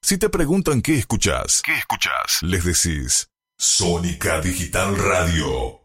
Si te preguntan qué escuchás, les decís Sónica Digital Radio.